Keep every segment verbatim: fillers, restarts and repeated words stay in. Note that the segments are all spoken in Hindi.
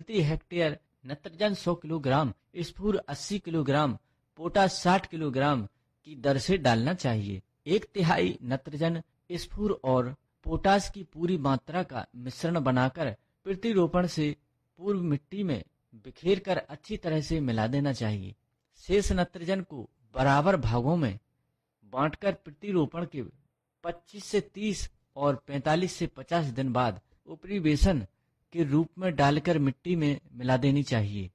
प्रति हेक्टेयर नत्रजन सौ किलोग्राम, स्फूर अस्सी किलोग्राम, पोटाश साठ किलोग्राम की दर से डालना चाहिए। एक तिहाई नत्रजन, स्फूर और पोटाश की पूरी मात्रा का मिश्रण बनाकर प्रतिरोपण से पूर्व मिट्टी में बिखेर कर अच्छी तरह से मिला देना चाहिए। शेष नत्रजन को बराबर भागों में बांटकर प्रतिरोपण के पच्चीस से तीस और पैंतालीस से पचास दिन बाद ऊपरी बेसन के रूप में डालकर मिट्टी में मिला देनी चाहिए।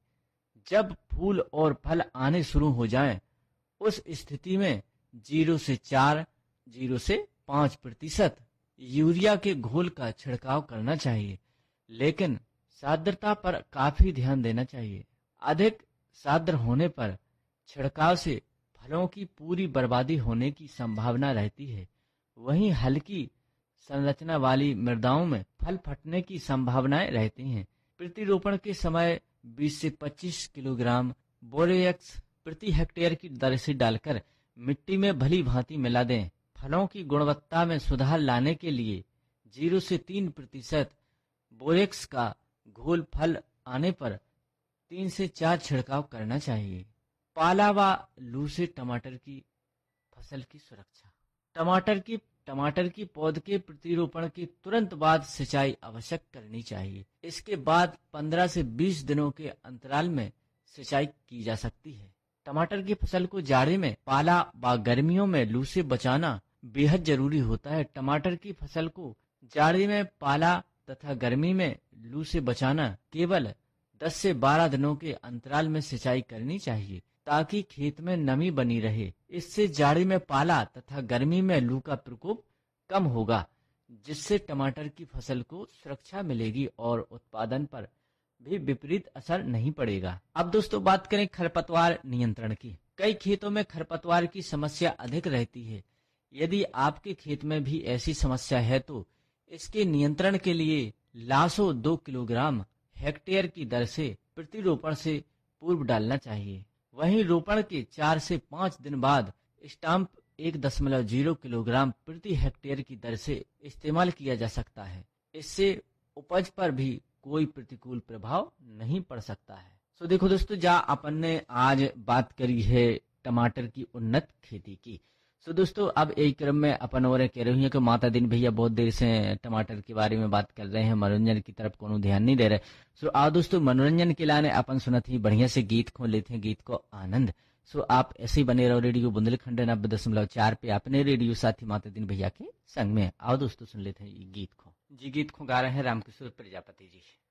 जब फूल और फल आने शुरू हो जाएं, उस स्थिति में जीरो से चार, जीरो से पाँच प्रतिशत यूरिया के घोल का छिड़काव करना चाहिए, लेकिन साद्रता पर काफी ध्यान देना चाहिए। अधिक साद्र होने पर छिड़काव से फलों की पूरी बर्बादी होने की संभावना रहती है। वहीं हल्की संरचना वाली मृदाओं में फल फटने की संभावनाएं रहती हैं। प्रतिरोपण के समय बीस से पच्चीस किलोग्राम बोरेक्स प्रति हेक्टेयर की दर से डालकर मिट्टी में भली भांति मिला दें। फलों की गुणवत्ता में सुधार लाने के लिए जीरो से तीन प्रतिशत बोरेक्स का घोल फल आने पर तीन से चार छिड़काव करना चाहिए। पाला व लू से टमाटर की फसल की सुरक्षा। टमाटर की टमाटर की पौध के प्रतिरोपण के तुरंत बाद सिंचाई आवश्यक करनी चाहिए। इसके बाद पंद्रह से बीस दिनों के अंतराल में सिंचाई की जा सकती है। टमाटर की फसल को जाड़े में पाला व गर्मियों में लू से बचाना बेहद जरूरी होता है। टमाटर की फसल को जाड़े में पाला तथा गर्मी में लू से बचाना केवल दस से बारह दिनों के अंतराल में सिंचाई करनी चाहिए, ताकि खेत में नमी बनी रहे। इससे जाड़े में पाला तथा गर्मी में लू का प्रकोप कम होगा, जिससे टमाटर की फसल को सुरक्षा मिलेगी और उत्पादन पर भी विपरीत असर नहीं पड़ेगा। अब दोस्तों बात करें खरपतवार नियंत्रण की। कई खेतों में खरपतवार की समस्या अधिक रहती है। यदि आपके खेत में भी ऐसी समस्या है तो इसके नियंत्रण के लिए लासो दो किलोग्राम हेक्टेयर की दर से प्रतिरोपण से पूर्व डालना चाहिए। वहीं रोपण के चार से पाँच दिन बाद स्टाम्प एक दशमलव जीरो किलोग्राम प्रति हेक्टेयर की दर से इस्तेमाल किया जा सकता है। इससे उपज पर भी कोई प्रतिकूल प्रभाव नहीं पड़ सकता है। सो देखो दोस्तों, जा अपन ने आज बात करी है टमाटर की उन्नत खेती की। सो दोस्तों, अब एक क्रम में अपन और कह रही है कि माता दिन भैया बहुत देर से टमाटर के बारे में बात कर रहे हैं, मनोरंजन की तरफ कोनो ध्यान नहीं दे रहे। सो आओ दोस्तों, मनोरंजन के लाने अपन सुनत ही बढ़िया से गीत खो लेते हैं, गीत को आनंद। सो आप ऐसे ही बने रहो रेडियो बुंदेलखंड नब्बे दशमलव चार पे अपने रेडियो साथी माता दिन भैया के संग में। आओ दोस्तों सुन लेते हैं ये गीत खो। जी गीत खो गा रहे हैं रामकिशोर प्रजापति जी।